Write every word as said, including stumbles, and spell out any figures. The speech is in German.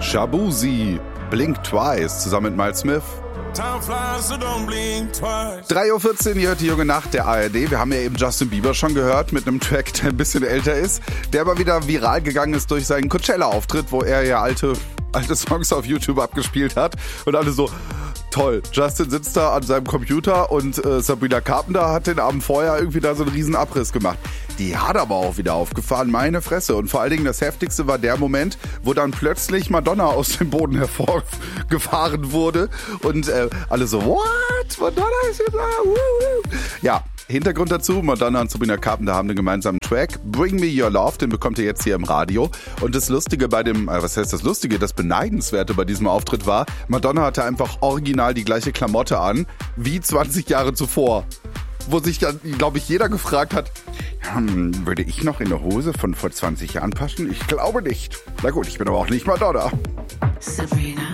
Shabuzi, Blink Twice, zusammen mit Miles Smith. drei Uhr vierzehn, ihr hört die junge Nacht der A R D. Wir haben ja eben Justin Bieber schon gehört mit einem Track, der ein bisschen älter ist, der aber wieder viral gegangen ist durch seinen Coachella-Auftritt, wo er ja alte, alte Songs auf YouTube abgespielt hat und alle so... Toll, Justin sitzt da an seinem Computer und äh, Sabrina Carpenter hat den Abend vorher irgendwie da so einen riesen Abriss gemacht. Die hat aber auch wieder aufgefahren, meine Fresse. Und vor allen Dingen das Heftigste war der Moment, wo dann plötzlich Madonna aus dem Boden hervorgefahren wurde und äh, alle so, what? Madonna ist jetzt da? Woo-woo. Ja, Hintergrund dazu, Madonna und Sabrina Carpenter haben einen gemeinsamen Track, Bring Me Your Love, den bekommt ihr jetzt hier im Radio. Und das Lustige bei dem, äh, was heißt das Lustige, das Beneidenswerte bei diesem Auftritt war, Madonna hatte einfach original die gleiche Klamotte an, wie zwanzig Jahre zuvor. Wo sich dann, glaube ich, jeder gefragt hat, hm, würde ich noch in eine Hose von vor zwanzig Jahren passen? Ich glaube nicht. Na gut, ich bin aber auch nicht Madonna. Sabrina.